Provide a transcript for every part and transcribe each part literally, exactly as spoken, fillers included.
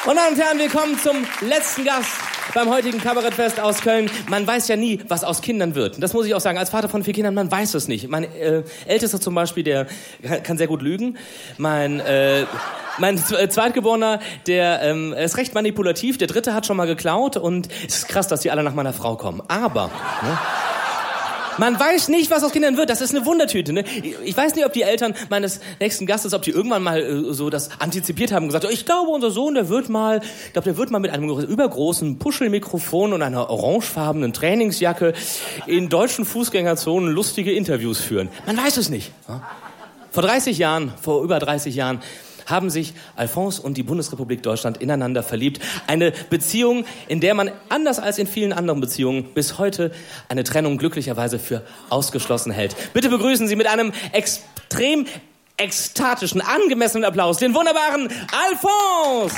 Meine Damen und Herren, willkommen zum letzten Gast beim heutigen Kabarettfest aus Köln. Man weiß ja nie, was aus Kindern wird. Das muss ich auch sagen, als Vater von vier Kindern, man weiß es nicht. Mein äh, Ältester zum Beispiel, der kann sehr gut lügen. Mein, äh, mein Zweitgeborener, der ähm, ist recht manipulativ. Der Dritte hat schon mal geklaut und es ist krass, dass die alle nach meiner Frau kommen. Aber... Ne? Man weiß nicht, was aus Kindern wird. Das ist eine Wundertüte. Ne? Ich weiß nicht, ob die Eltern meines nächsten Gastes, ob die irgendwann mal äh, so das antizipiert haben und gesagt, ich glaube, unser Sohn, der wird mal, ich glaube, der wird mal mit einem übergroßen Puschelmikrofon und einer orangefarbenen Trainingsjacke in deutschen Fußgängerzonen lustige Interviews führen. Man weiß es nicht. Ja? Vor dreißig Jahren, vor über dreißig Jahren, haben sich Alphonse und die Bundesrepublik Deutschland ineinander verliebt. Eine Beziehung, in der man, anders als in vielen anderen Beziehungen, bis heute eine Trennung glücklicherweise für ausgeschlossen hält. Bitte begrüßen Sie mit einem extrem ekstatischen, angemessenen Applaus den wunderbaren Alphonse!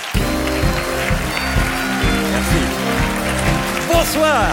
Merci. Bonsoir!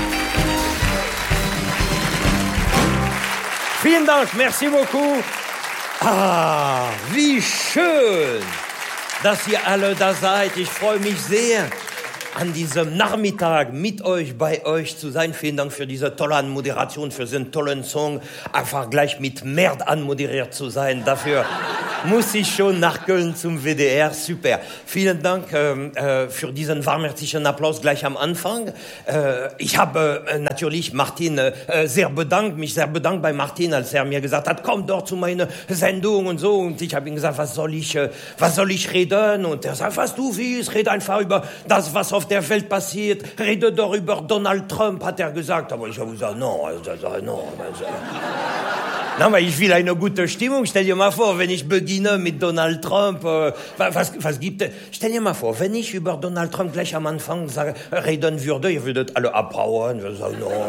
Vielen Dank, merci beaucoup. Ah, wie schön, dass ihr alle da seid. Ich freue mich sehr, an diesem Nachmittag mit euch, bei euch zu sein. Vielen Dank für diese tolle Anmoderation, für diesen tollen Song. Einfach gleich mit Merd anmoderiert zu sein. Dafür muss ich schon nach Köln zum W D R. Super. Vielen Dank äh, für diesen warmherzlichen Applaus gleich am Anfang. Äh, ich habe äh, natürlich Martin äh, sehr bedankt, mich sehr bedankt bei Martin, als er mir gesagt hat, komm doch zu meiner Sendung und so. Und ich habe ihm gesagt, was soll ich, äh, was soll ich reden? Und er sagt, was du willst, rede einfach über das, was auf der Welt passiert. Rede doch über Donald Trump, hat er gesagt. Aber ich habe gesagt, no, also, no. Also. Na, aber ich will eine gute Stimmung. Stell dir mal vor, wenn ich beginne mit Donald Trump, äh, was, was gibt es? Stell dir mal vor, wenn ich über Donald Trump gleich am Anfang sage, reden würde, ihr würdet alle abhauen. Wir sagen, no.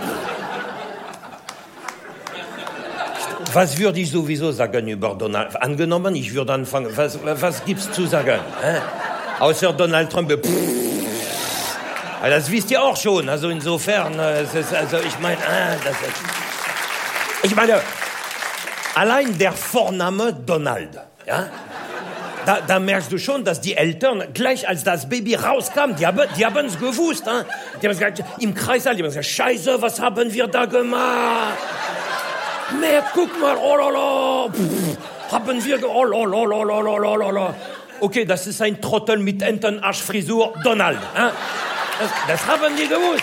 Was würde ich sowieso sagen über Donald Trump? Angenommen, ich würde anfangen, was, was gibt's zu sagen? Hä? Außer Donald Trump, pff. Das wisst ihr auch schon. Also insofern, es ist, also ich meine, ah, das ist, ich meine, allein der Vorname Donald, ja, da, da merkst du schon, dass die Eltern, gleich als das Baby rauskam, die haben die haben es gewusst, hein? Die haben gesagt, im Kreißsaal, die haben gesagt, Scheiße, was haben wir da gemacht? Mehr, guck mal, oh lala, pff, haben wir, oh lala, lala, lala. Okay, das ist ein Trottel mit Entenarschfrisur, Donald, hein? Das, das haben die gewusst.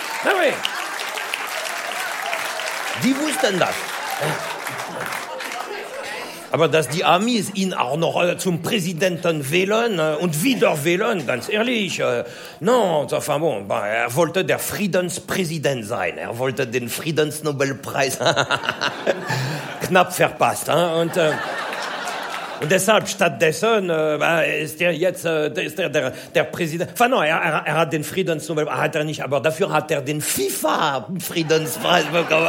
Die wussten das. Aber dass die Amis ihn auch noch zum Präsidenten wählen und wieder wählen, ganz ehrlich, äh, non, enfin bon, er wollte der Friedenspräsident sein. Er wollte den Friedensnobelpreis knapp verpasst. Hein? Und... Äh, Und deshalb, stattdessen, äh, ist er jetzt äh, ist er der, der Präsident... Enfin, no, er, er, er hat den Friedensnobel... Hat er nicht, aber dafür hat er den FIFA-Friedenspreis bekommen.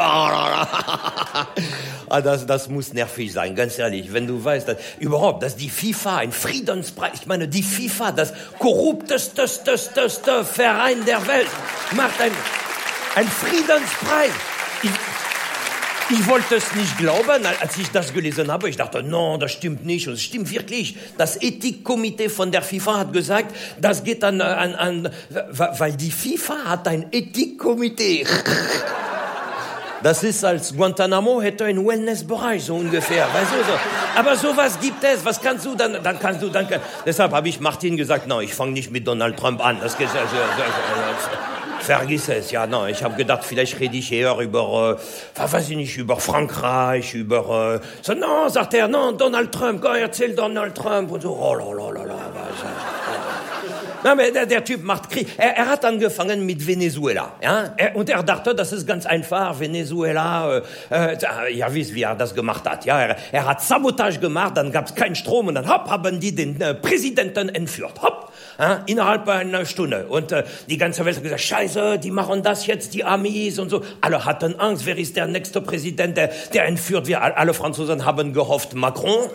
Ah, das, das muss nervig sein, ganz ehrlich. Wenn du weißt, dass, überhaupt, dass die FIFA ein Friedenspreis... Ich meine, die FIFA, das korrupteste Verein der Welt, macht ein, ein Friedenspreis. Ich, Ich wollte es nicht glauben, als ich das gelesen habe. Ich dachte, no, das stimmt nicht. Und es stimmt wirklich. Das Ethikkomitee von der FIFA hat gesagt, das geht an, an, an, weil die FIFA hat ein Ethikkomitee. Das ist, als Guantanamo hätte ein Wellnessbereich, so ungefähr. Weißt du, so. Aber sowas gibt es. Was kannst du dann, dann kannst du, dann, deshalb habe ich Martin gesagt, no, ich fange nicht mit Donald Trump an. Das geht, also, also, vergiss es, ja, no, ich habe gedacht, vielleicht rede ich eher über, äh, weiß ich nicht, über Frankreich, über, äh, so, no, sagt er, no, Donald Trump, go, erzähl Donald Trump, und so, oh, la, la, la, la, na, aber der, der Typ macht Krieg. Er, er hat angefangen mit Venezuela, ja, er, und er dachte, das ist ganz einfach, Venezuela, äh, äh, ja, wisst, wie er das gemacht hat, ja, er, er hat Sabotage gemacht, dann gab es keinen Strom, und dann, hopp, haben die den äh, Präsidenten entführt, hopp, ja, innerhalb einer Stunde. Und äh, die ganze Welt hat gesagt, Scheiße, die machen das jetzt, die Amis und so. Alle hatten Angst, wer ist der nächste Präsident, der, der entführt wird. Alle Franzosen haben gehofft, Macron.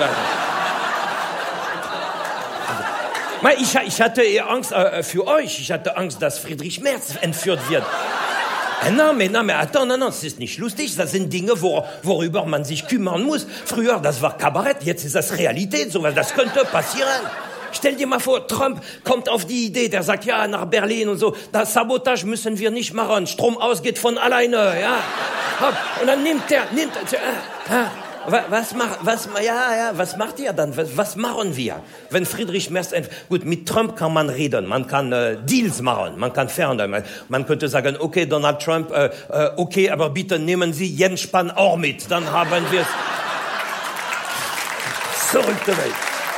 Ja, ich, ich hatte eher Angst äh, für euch. Ich hatte Angst, dass Friedrich Merz entführt wird. Äh, non, mais, non, mais attends, non, non, das ist nicht lustig. Das sind Dinge, wor, worüber man sich kümmern muss. Früher, das war Kabarett, jetzt ist das Realität. So, das könnte passieren. Stell dir mal vor, Trump kommt auf die Idee, der sagt, ja, nach Berlin und so, das Sabotage müssen wir nicht machen, Strom ausgeht von alleine, ja. Und dann nimmt der, nimmt, äh, was macht, was, ja, ja, was macht ihr dann? Was, was machen wir? Wenn Friedrich Merz, gut, mit Trump kann man reden, man kann äh, Deals machen, man kann verhandeln, man könnte sagen, okay, Donald Trump, äh, äh, okay, aber bitte nehmen Sie Jens Spahn auch mit, dann haben wir es. Verrückte Welt.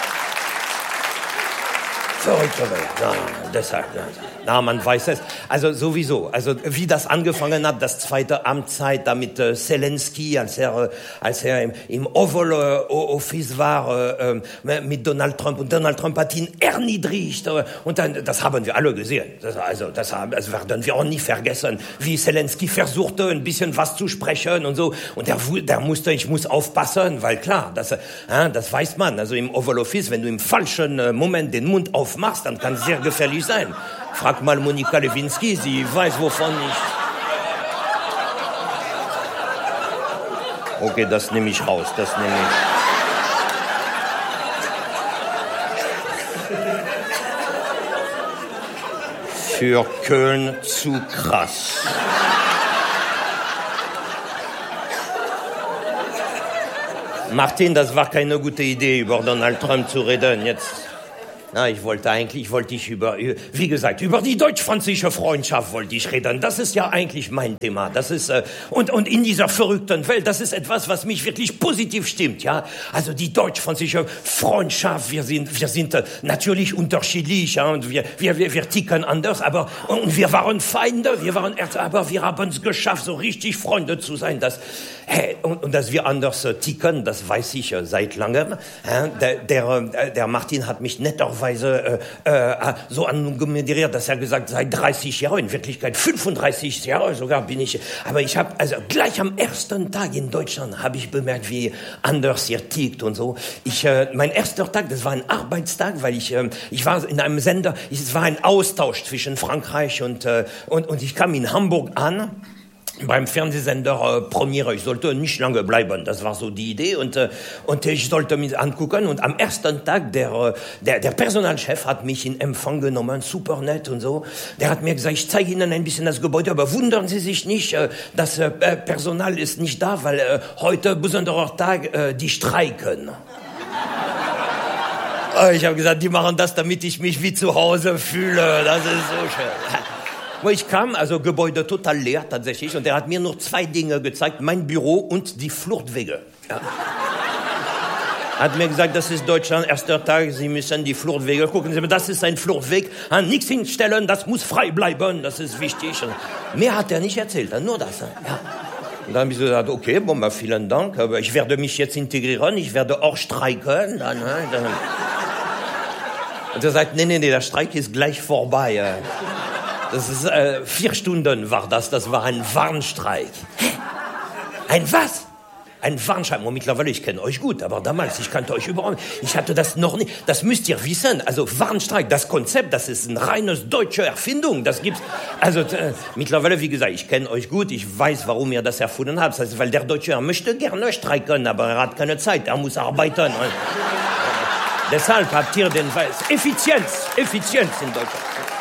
Verrückte Welt. Ja, deshalb. Ja. Na, man weiß es. Also sowieso. Also wie das angefangen hat, das zweite Amtszeit, da mit äh, Zelensky, als er, äh, als er im, im Oval äh, Office war, äh, äh, mit Donald Trump. Und Donald Trump hat ihn erniedrigt. Äh, und dann, das haben wir alle gesehen. Das, also das, haben, das werden wir auch nie vergessen, wie Zelensky versuchte, ein bisschen was zu sprechen und so. Und der, der musste, ich muss aufpassen, weil klar, das, äh, das weiß man. Also im Oval Office, wenn du im falschen äh, Moment den Mund aufmachst, dann kann es sehr gefährlich sein. Frag mal Monika Lewinsky, sie weiß, wovon ich... Okay, das nehme ich raus, das nehme ich. Für Köln zu krass. Martin, das war keine gute Idee, über Donald Trump zu reden, jetzt... Na, ich wollte eigentlich, wollte ich über, wie gesagt, über die deutsch-französische Freundschaft wollte ich reden. Das ist ja eigentlich mein Thema. Das ist, äh, und, und in dieser verrückten Welt, das ist etwas, was mich wirklich positiv stimmt, ja. Also die deutsch-französische Freundschaft, wir sind, wir sind äh, natürlich unterschiedlich, ja, und wir, wir, wir, wir ticken anders, aber, und wir waren Feinde, wir waren Ärzte, aber wir haben es geschafft, so richtig Freunde zu sein, dass, hey, und, und dass wir anders äh, ticken, das weiß ich äh, seit langem. Äh, der, der, äh, der Martin hat mich netterweise Weise äh, äh, so angemoderiert, dass er gesagt, seit dreißig Jahren, in Wirklichkeit fünfunddreißig Jahre sogar bin ich, aber ich habe, also gleich am ersten Tag in Deutschland habe ich bemerkt, wie anders ihr tickt und so. Ich, äh, mein erster Tag, das war ein Arbeitstag, weil ich, äh, ich war in einem Sender, es war ein Austausch zwischen Frankreich und, äh, und, und ich kam in Hamburg an, beim Fernsehsender äh, Premiere. Ich sollte nicht lange bleiben. Das war so die Idee. Und, äh, und ich sollte mich angucken. Und am ersten Tag, der, äh, der, der Personalchef hat mich in Empfang genommen. Super nett und so. Der hat mir gesagt, ich zeige Ihnen ein bisschen das Gebäude. Aber wundern Sie sich nicht, äh, das äh, Personal ist nicht da, weil äh, heute besonderer Tag, äh, die streiken. Ich habe gesagt, die machen das, damit ich mich wie zu Hause fühle. Das ist so schön. Wo ich kam, also Gebäude total leer tatsächlich, und er hat mir nur zwei Dinge gezeigt, mein Büro und die Fluchtwege. Ja. Hat mir gesagt, das ist Deutschland, erster Tag, Sie müssen die Fluchtwege gucken. Sie, das ist ein Fluchtweg, nichts hinstellen, das muss frei bleiben, das ist wichtig. Und mehr hat er nicht erzählt, nur das. Ja. Und dann habe ich gesagt, okay, bon, bah, vielen Dank, aber ich werde mich jetzt integrieren, ich werde auch streiken. Dann, dann. Und er sagt, nee, nee, nee, der Streik ist gleich vorbei. Das ist, äh, vier Stunden war das, das war ein Warnstreik. Ein was? Ein Warnstreik. Und mittlerweile, ich kenne euch gut, aber damals, ich kannte euch überhaupt nicht. Ich hatte das noch nicht. Das müsst ihr wissen. Also Warnstreik, das Konzept, das ist eine reines deutsche Erfindung. Das gibt's. Also äh, mittlerweile, wie gesagt, ich kenne euch gut. Ich weiß, warum ihr das erfunden habt. Das heißt, weil der Deutsche, er möchte gerne streiken, aber er hat keine Zeit. Er muss arbeiten. Und, äh, deshalb habt ihr den Weiß. Effizienz, Effizienz in Deutschland.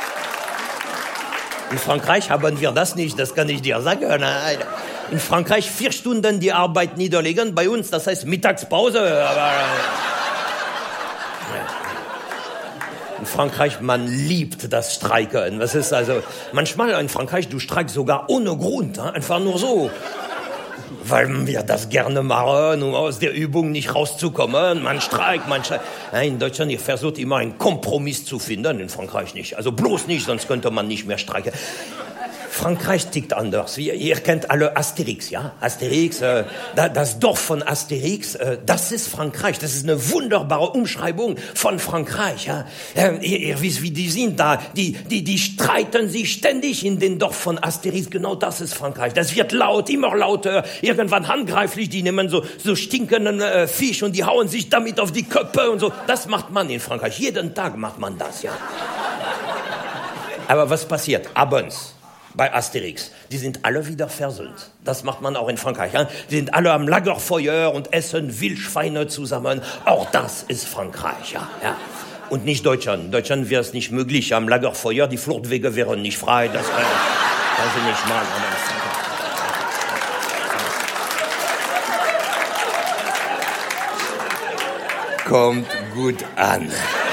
In Frankreich haben wir das nicht, das kann ich dir sagen. In Frankreich vier Stunden die Arbeit niederlegen, bei uns, das heißt Mittagspause. Aber in Frankreich, man liebt das Streiken. Das ist also, manchmal in Frankreich, du streikst sogar ohne Grund, einfach nur so. Weil wir das gerne machen, um aus der Übung nicht rauszukommen. Man streikt, man streikt. In Deutschland, ihr versucht immer einen Kompromiss zu finden, in Frankreich nicht. Also bloß nicht, sonst könnte man nicht mehr streiken. Frankreich tickt anders. Ihr, ihr kennt alle Asterix, ja? Asterix, äh, das Dorf von Asterix, äh, das ist Frankreich. Das ist eine wunderbare Umschreibung von Frankreich, ja? Äh, ihr, ihr wisst, wie die sind da. Die, die, die streiten sich ständig in den Dorf von Asterix. Genau das ist Frankreich. Das wird laut, immer lauter, irgendwann handgreiflich. Die nehmen so, so stinkenden äh, Fisch und die hauen sich damit auf die Köpfe und so. Das macht man in Frankreich. Jeden Tag macht man das, ja? Aber was passiert? Abends. Bei Asterix. Die sind alle wieder versöhnt. Das macht man auch in Frankreich. Ja? Die sind alle am Lagerfeuer und essen Wildschweine zusammen. Auch das ist Frankreich. Ja? Ja. Und nicht Deutschland. In Deutschland wäre es nicht möglich. Am Lagerfeuer, die Fluchtwege wären nicht frei. Das kann, kann sie nicht machen. Kommt gut an.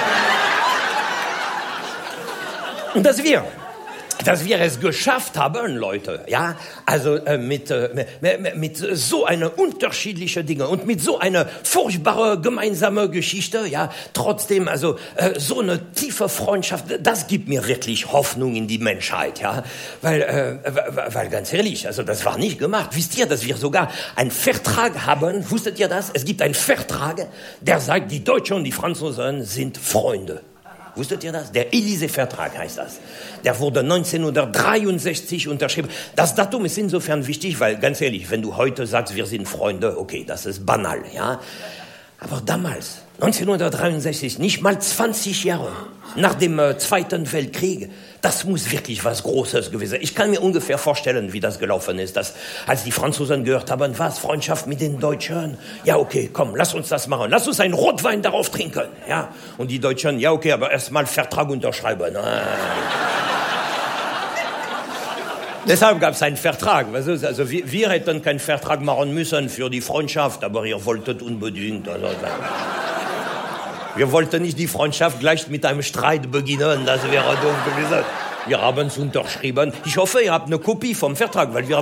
Und dass wir, dass wir es geschafft haben, Leute, ja, also äh, mit, äh, mit, mit so einer unterschiedlichen Dinge und mit so einer furchtbare gemeinsame Geschichte, ja, trotzdem, also äh, so eine tiefe Freundschaft, das gibt mir wirklich Hoffnung in die Menschheit, ja, weil, äh, weil ganz ehrlich, also das war nicht gemacht. Wisst ihr, dass wir sogar einen Vertrag haben? Wusstet ihr das? Es gibt einen Vertrag, der sagt, die Deutschen und die Franzosen sind Freunde. Wusstet ihr das? Der Élysée-Vertrag heißt das. Der wurde neunzehnhundertdreiundsechzig unterschrieben. Das Datum ist insofern wichtig, weil, ganz ehrlich, wenn du heute sagst, wir sind Freunde, okay, das ist banal, ja. Aber damals, neunzehnhundertdreiundsechzig, nicht mal zwanzig Jahre nach dem äh, Zweiten Weltkrieg, das muss wirklich was Großes gewesen sein. Ich kann mir ungefähr vorstellen, wie das gelaufen ist, dass, als die Franzosen gehört haben, was, Freundschaft mit den Deutschen? Ja, okay, komm, lass uns das machen. Lass uns einen Rotwein darauf trinken, ja. Und die Deutschen, ja, okay, aber erst mal Vertrag unterschreiben. Ah. Deshalb gab es einen Vertrag. Also wir, wir hätten keinen Vertrag machen müssen für die Freundschaft, aber ihr wolltet unbedingt. Also, wir wollten nicht die Freundschaft gleich mit einem Streit beginnen, das wäre dumm gewesen. Wir haben es unterschrieben. Ich hoffe, ihr habt eine Kopie vom Vertrag, weil wir